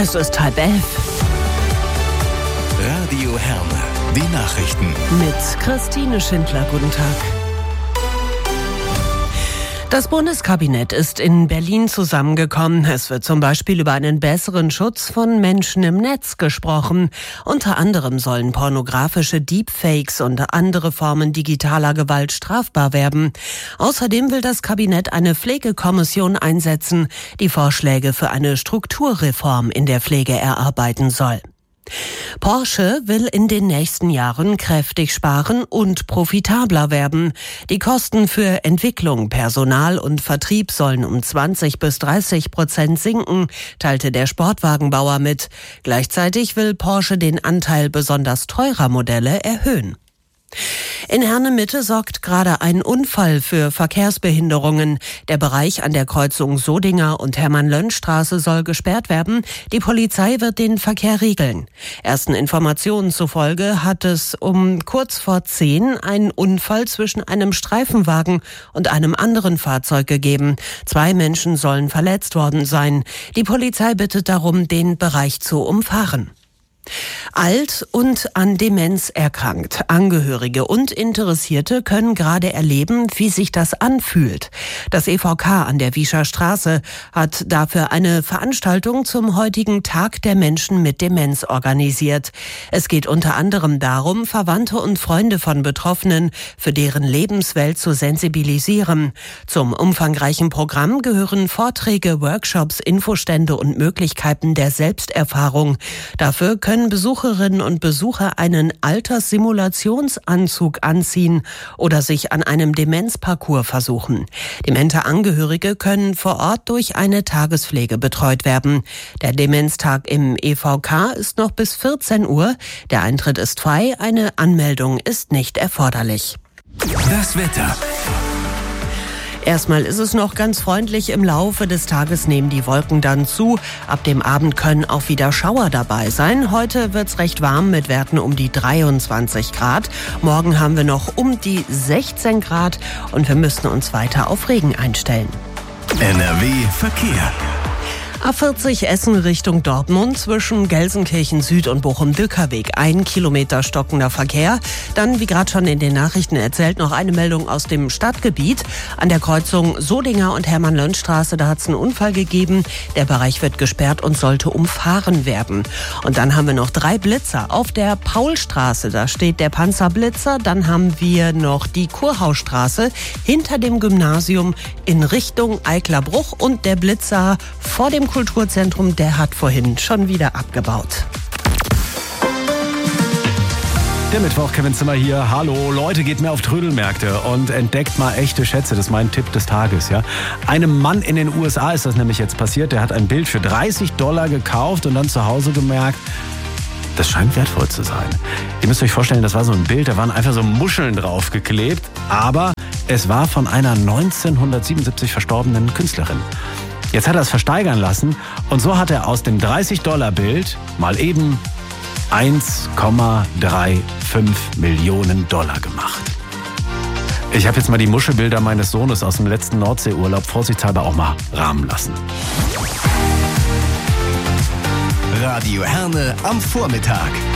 Es ist 10:30. Radio Herne, die Nachrichten. Mit Christine Schindler, guten Tag. Das Bundeskabinett ist in Berlin zusammengekommen. Es wird zum Beispiel über einen besseren Schutz von Menschen im Netz gesprochen. Unter anderem sollen pornografische Deepfakes und andere Formen digitaler Gewalt strafbar werden. Außerdem will das Kabinett eine Pflegekommission einsetzen, die Vorschläge für eine Strukturreform in der Pflege erarbeiten soll. Porsche will in den nächsten Jahren kräftig sparen und profitabler werden. Die Kosten für Entwicklung, Personal und Vertrieb sollen um 20-30% sinken, teilte der Sportwagenbauer mit. Gleichzeitig will Porsche den Anteil besonders teurer Modelle erhöhen. In Herne-Mitte sorgt gerade ein Unfall für Verkehrsbehinderungen. Der Bereich an der Kreuzung Sodinger und Hermann-Löns-Straße soll gesperrt werden. Die Polizei wird den Verkehr regeln. Ersten Informationen zufolge hat es um kurz vor 10 einen Unfall zwischen einem Streifenwagen und einem anderen Fahrzeug gegeben. 2 Menschen sollen verletzt worden sein. Die Polizei bittet darum, den Bereich zu umfahren. Alt und an Demenz erkrankt. Angehörige und Interessierte können gerade erleben, wie sich das anfühlt. Das EVK an der Wiescher Straße hat dafür eine Veranstaltung zum heutigen Tag der Menschen mit Demenz organisiert. Es geht unter anderem darum, Verwandte und Freunde von Betroffenen für deren Lebenswelt zu sensibilisieren. Zum umfangreichen Programm gehören Vorträge, Workshops, Infostände und Möglichkeiten der Selbsterfahrung. Dafür können Besucherinnen und Besucher einen Alterssimulationsanzug anziehen oder sich an einem Demenzparcours versuchen. Demente Angehörige können vor Ort durch eine Tagespflege betreut werden. Der Demenztag im EVK ist noch bis 14 Uhr. Der Eintritt ist frei, eine Anmeldung ist nicht erforderlich. Das Wetter. Erstmal ist es noch ganz freundlich. Im Laufe des Tages nehmen die Wolken dann zu. Ab dem Abend können auch wieder Schauer dabei sein. Heute wird's recht warm mit Werten um die 23 Grad. Morgen haben wir noch um die 16 Grad und wir müssen uns weiter auf Regen einstellen. NRW Verkehr. A40 Essen Richtung Dortmund zwischen Gelsenkirchen Süd und Bochum-Dückerweg. 1 Kilometer stockender Verkehr. Dann, wie gerade schon in den Nachrichten erzählt, noch eine Meldung aus dem Stadtgebiet. An der Kreuzung Sodinger und Hermann-Löns-Straße, da hat es einen Unfall gegeben. Der Bereich wird gesperrt und sollte umfahren werden. Und dann haben wir noch 3 Blitzer. Auf der Paulstraße, da steht der Panzerblitzer. Dann haben wir noch die Kurhausstraße hinter dem Gymnasium in Richtung Eiklerbruch. Und der Blitzer vor dem Kulturzentrum, der hat vorhin schon wieder abgebaut. Der Mittwoch, Kevin Zimmer hier. Hallo, Leute, geht mehr auf Trödelmärkte und entdeckt mal echte Schätze. Das ist mein Tipp des Tages, ja. Einem Mann in den USA ist das nämlich jetzt passiert. Der hat ein Bild für $30 gekauft und dann zu Hause gemerkt, das scheint wertvoll zu sein. Ihr müsst euch vorstellen, das war so ein Bild, da waren einfach so Muscheln draufgeklebt, aber es war von einer 1977 verstorbenen Künstlerin. Jetzt hat er es versteigern lassen und so hat er aus dem $30-Bild mal eben 1,35 Millionen Dollar gemacht. Ich habe jetzt mal die Muschelbilder meines Sohnes aus dem letzten Nordseeurlaub vorsichtshalber auch mal rahmen lassen. Radio Herne am Vormittag.